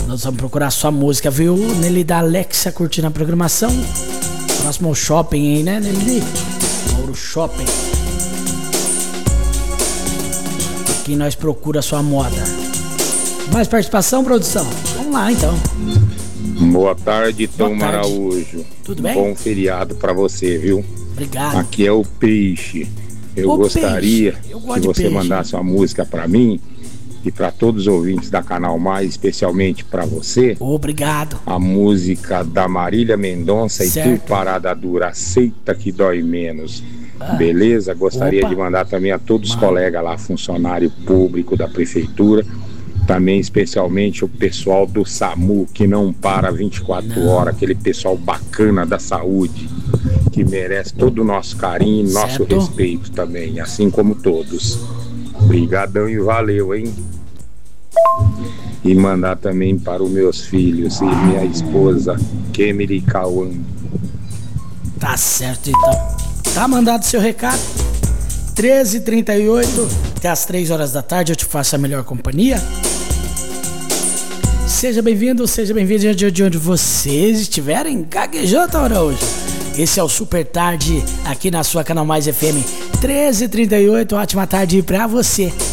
Nós vamos procurar sua música, viu? Nelly da Alexia curtindo a programação. Próximo ao shopping aí, né, Nelly? Mauro Shopping. Aqui nós procura sua moda. Mais participação, produção? Vamos lá, então. Boa tarde, Tom Araújo. Tudo bem? Bom feriado pra você, viu? Obrigado. Aqui é o Peixe. Eu gostaria que você mandasse uma música pra mim e pra todos os ouvintes da Canal Mais, especialmente pra você. Obrigado. A música da Marília Mendonça e Tu Parada Dura, Aceita que Dói Menos. Beleza? Gostaria de mandar também a todos os colegas lá, funcionário público da prefeitura. Também especialmente o pessoal do SAMU, que não para 24 horas, aquele pessoal bacana da saúde, que merece todo o nosso carinho e nosso respeito também, assim como todos. Obrigadão e valeu, hein? E mandar também para os meus filhos e minha esposa, Kemily Kawan. Tá certo, então. Tá mandado seu recado. 13h38, até as 3 horas da tarde eu te faço a melhor companhia. Seja bem-vindo de onde vocês estiverem. Gaguejou, Taura, hoje. Esse é o Super Tarde aqui na sua Canal Mais FM. 13h38, ótima tarde pra você.